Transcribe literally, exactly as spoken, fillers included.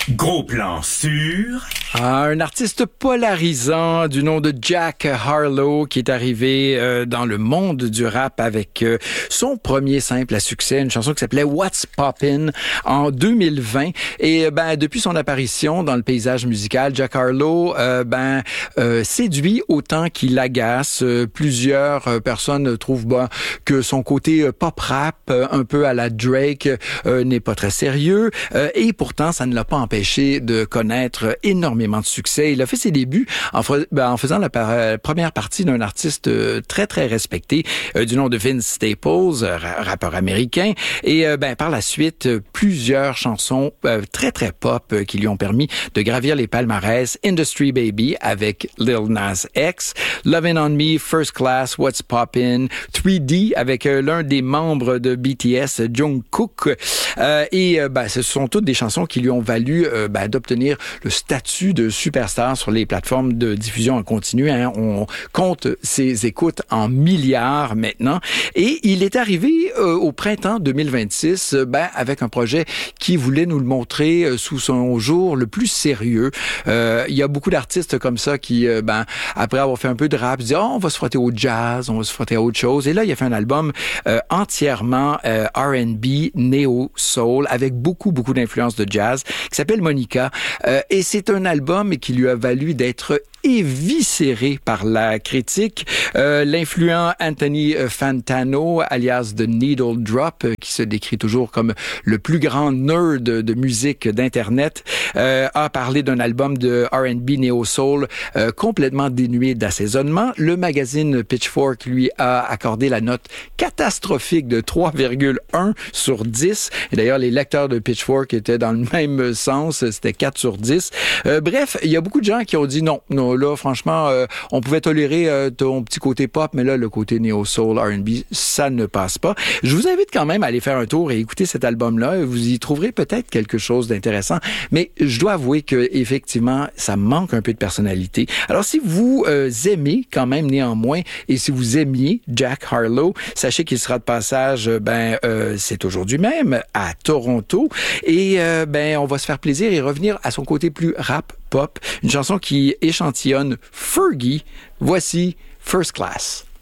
Gros plan sur... Ah, un artiste polarisant du nom de Jack Harlow qui est arrivé euh, dans le monde du rap avec euh, son premier simple à succès, une chanson qui s'appelait What's Poppin' en deux mille vingt. Et ben depuis son apparition dans le paysage musical, Jack Harlow euh, ben euh, séduit autant qu'il agace. Euh, plusieurs euh, personnes trouvent ben, que son côté euh, pop rap euh, un peu à la Drake euh, n'est pas très sérieux euh, et pourtant ça ne l'a pas empêché de connaître énormément de succès. Il a fait ses débuts en, fa- ben, en faisant la par- première partie d'un artiste euh, très, très respecté euh, du nom de Vince Staples, euh, rappeur américain. Et euh, ben, par la suite, euh, plusieurs chansons euh, très, très pop euh, qui lui ont permis de gravir les palmarès. Industry Baby avec Lil Nas X, Lovin' on Me, First Class, What's Poppin', trois D avec euh, l'un des membres de B T S, Jungkook. Euh, et euh, ben, ce sont toutes des chansons qui lui ont valu euh, ben, d'obtenir le statut de superstar sur les plateformes de diffusion en continu. Hein. On compte ses écoutes en milliards maintenant. Et il est arrivé euh, au printemps deux mille vingt-six euh, ben, avec un projet qui voulait nous le montrer euh, sous son jour le plus sérieux. Euh, il y a beaucoup d'artistes comme ça qui, euh, ben, après avoir fait un peu de rap, disent oh, on va se frotter au jazz, on va se frotter à autre chose. Et là, il a fait un album euh, entièrement euh, R and B, néo-soul, avec beaucoup, beaucoup d'influences de jazz, qui s'appelle Monica. Euh, et c'est un album qui lui a valu d'être éviscéré par la critique. Euh, l'influent Anthony Fantano, alias The Needle Drop, euh, qui se décrit toujours comme le plus grand nerd de, de musique d'Internet, euh, a parlé d'un album de R and B néo-soul euh, complètement dénué d'assaisonnement. Le magazine Pitchfork lui a accordé la note catastrophique de trois virgule un sur dix. Et d'ailleurs, les lecteurs de Pitchfork étaient dans le même sens, c'était quatre sur dix. Euh, bref, il y a beaucoup de gens qui ont dit non, non, là, franchement, euh, on pouvait tolérer euh, ton petit côté pop, mais là, le côté néo-soul, R and B, ça ne passe pas. Je vous invite quand même à aller faire un tour et écouter cet album-là. Vous y trouverez peut-être quelque chose d'intéressant, mais je dois avouer que effectivement, ça manque un peu de personnalité. Alors, si vous euh, aimez quand même néanmoins, et si vous aimiez Jack Harlow, sachez qu'il sera de passage, ben, euh, c'est aujourd'hui même, à Toronto, et euh, ben, on va se faire plaisir et revenir à son côté plus rap pop, une chanson qui échantillonne Fergie. Voici First Class.